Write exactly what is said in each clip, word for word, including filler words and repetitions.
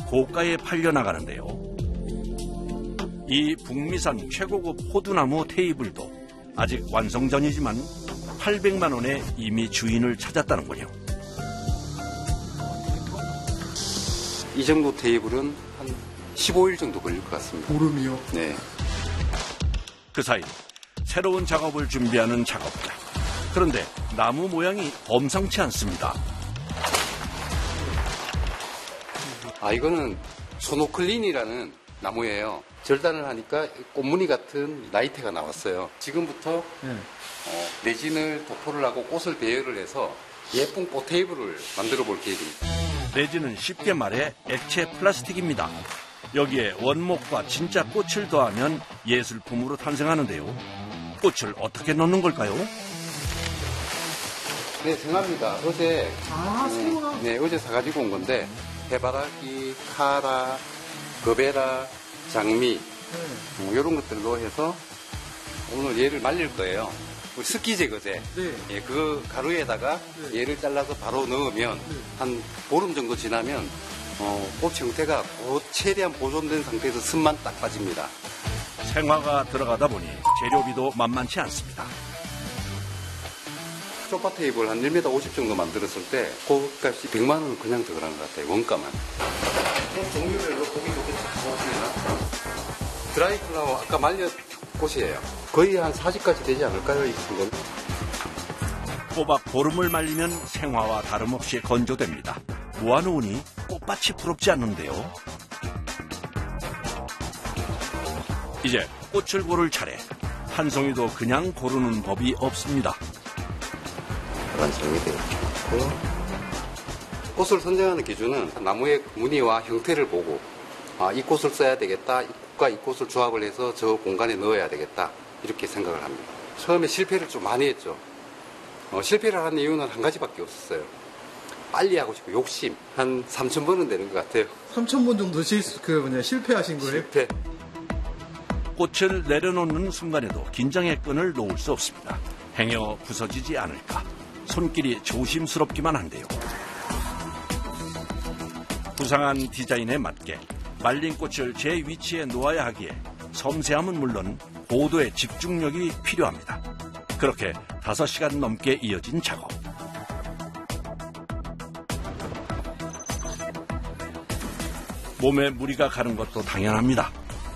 고가에 팔려나가는데요. 이 북미산 최고급 호두나무 테이블도 아직 완성 전이지만 팔백만 원에 이미 주인을 찾았다는군요. 이 정도 테이블은 한 십오 일 정도 걸릴 것 같습니다. 보름이요? 네. 그 사이 새로운 작업을 준비하는 작업자. 그런데 나무 모양이 범상치 않습니다. 아, 이거는 소노클린이라는 나무예요. 절단을 하니까 꽃무늬 같은 나이테가 나왔어요. 지금부터 네. 어, 레진을 도포를 하고 꽃을 배열을 해서 예쁜 꽃 테이블을 만들어 볼 계획입니다. 레진은 쉽게 말해 액체 플라스틱입니다. 여기에 원목과 진짜 꽃을 더하면 예술품으로 탄생하는데요. 꽃을 어떻게 넣는 걸까요? 네, 생합니다. 어제 아, 생화. 네, 어제 사가지고 온 건데 해바라기, 카라, 거베라, 장미 네. 뭐 이런 것들로 해서 오늘 얘를 말릴 거예요. 우리 스키 제거제. 네. 예, 그 가루에다가 네. 얘를 잘라서 바로 넣으면 네. 한 보름 정도 지나면 어, 꽃 형태가 고- 최대한 보존된 상태에서 습만 딱 빠집니다. 생화가 들어가다 보니 재료비도 만만치 않습니다. 소파 테이블 한 일 미터 오십 정도 만들었을 때 그값이 백만 원은 그냥 들어간 것 같아요. 원가만. 꽃 종류별로 보기 좋게 보시면 드라이 플라워 아까 말려 꽃이에요. 거의 한 사십 가지 되지 않을까요? 이 정도는. 꼬박 보름을 말리면 생화와 다름없이 건조됩니다. 모아놓으니 꽃밭이 부럽지 않는데요. 이제 꽃을 고를 차례. 한 송이도 그냥 고르는 법이 없습니다. 완성이 되었고 꽃을 선정하는 기준은 나무의 무늬와 형태를 보고 아, 이 꽃을 써야 되겠다. 이 꽃과 이 꽃을 조합을 해서 저 공간에 넣어야 되겠다. 이렇게 생각을 합니다. 처음에 실패를 좀 많이 했죠. 어, 실패를 하는 이유는 한 가지밖에 없었어요. 빨리 하고 싶고 욕심. 한 삼천 번은 되는 것 같아요. 삼천 번 정도 실수, 그 뭐냐, 실패하신 거예요? 실패. 꽃을 내려놓는 순간에도 긴장의 끈을 놓을 수 없습니다. 행여 부서지지 않을까. 손길이 조심스럽기만 한데요. 부상한 디자인에 맞게 말린 꽃을 제 위치에 놓아야 하기에 섬세함은 물론 고도의 집중력이 필요합니다. 그렇게 다섯 시간 넘게 이어진 작업. 몸에 무리가 가는 것도 당연합니다.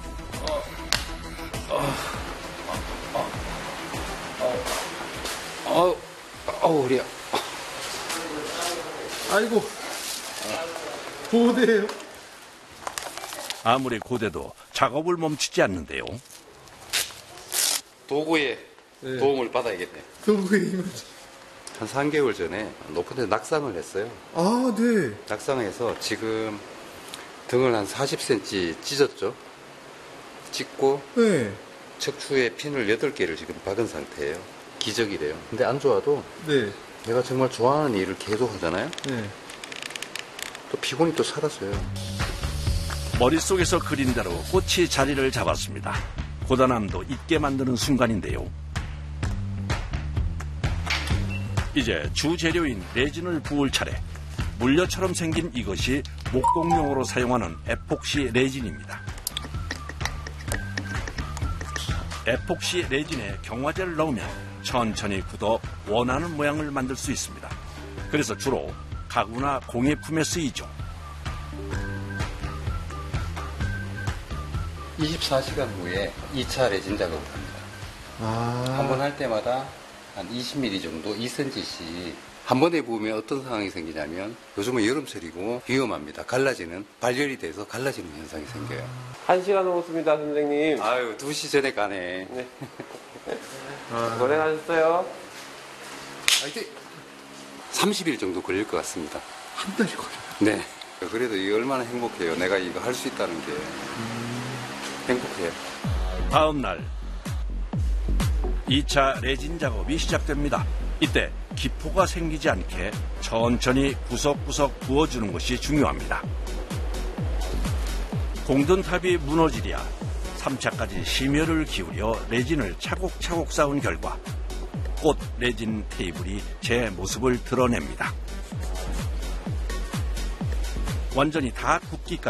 어, 어우, 우리야. 아이고. 고대요. 아무리 고대도 작업을 멈추지 않는데요. 도구의 네. 도움을 받아야겠네. 도구의 힘을. 한 삼 개월 전에 높은 데 낙상을 했어요. 아, 네. 낙상해서 지금 등을 한 사십 센티미터 찢었죠. 찢고 네. 척추에 핀을 여덟 개를 지금 박은 상태예요. 기적이래요. 근데 안 좋아도 네. 내가 정말 좋아하는 일을 계속 하잖아요. 네. 또 피곤이 또 사라져요. 머릿속에서 그린 대로 꽃이 자리를 잡았습니다. 고단함도 잊게 만드는 순간인데요. 이제 주 재료인 레진을 부을 차례. 물려처럼 생긴 이것이 목공용으로 사용하는 에폭시 레진입니다. 에폭시 레진에 경화제를 넣으면 천천히 굳어 원하는 모양을 만들 수 있습니다. 그래서 주로 가구나 공예품에 쓰이죠. 이십사 시간 후에 이 차 레진 작업을 합니다. 아. 한 번 할 때마다 한 이십 밀리미터 정도 이 센티미터씩 한 번에 부으면 어떤 상황이 생기냐면 요즘은 여름철이고 위험합니다. 갈라지는, 발열이 돼서 갈라지는 현상이 생겨요. 한 시간 넘었습니다, 선생님. 아유, 두 시 전에 가네. 네. 아. 고생하셨어요. 아, 이게 삼십 일 정도 걸릴 것 같습니다. 한 달이 걸려요. 네. 그래도 이게 얼마나 행복해요. 내가 이거 할 수 있다는 게. 행복해요. 다음 날 이 차 레진 작업이 시작됩니다. 이때 기포가 생기지 않게 천천히 구석구석 부어주는 것이 중요합니다. 공든탑이 무너지랴 삼 차까지 심혈을 기울여 레진을 차곡차곡 쌓은 결과 꽃 레진 테이블이 제 모습을 드러냅니다. 완전히 다 굳기까지